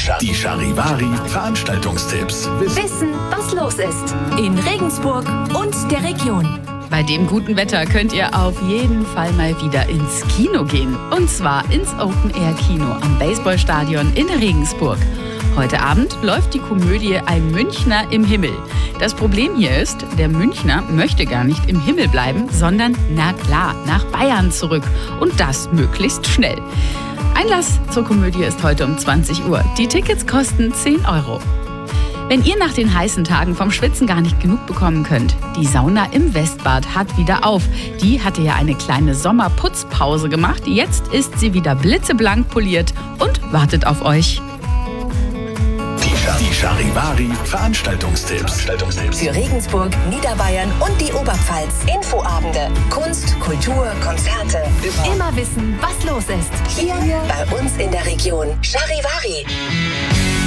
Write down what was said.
Die Charivari Veranstaltungstipps. Wissen, was los ist in Regensburg und der Region. Bei dem guten Wetter könnt ihr auf jeden Fall mal wieder ins Kino gehen. Und zwar ins Open-Air-Kino am Baseballstadion in Regensburg. Heute Abend läuft die Komödie Ein Münchner im Himmel. Das Problem hier ist, der Münchner möchte gar nicht im Himmel bleiben, sondern, na klar, nach Bayern zurück. Und das möglichst schnell. Einlass zur Komödie ist heute um 20 Uhr. Die Tickets kosten 10 €. Wenn ihr nach den heißen Tagen vom Schwitzen gar nicht genug bekommen könnt, die Sauna im Westbad hat wieder auf. Die hatte ja eine kleine Sommerputzpause gemacht. Jetzt ist sie wieder blitzeblank poliert und wartet auf euch. Die Charivari Veranstaltungstipps. Für Regensburg, Niederbayern und die Oberpfalz. Infoabende, Kunst, Kultur, Konzerte. Immer wissen, was los ist. Hier bei uns in der Region. Charivari.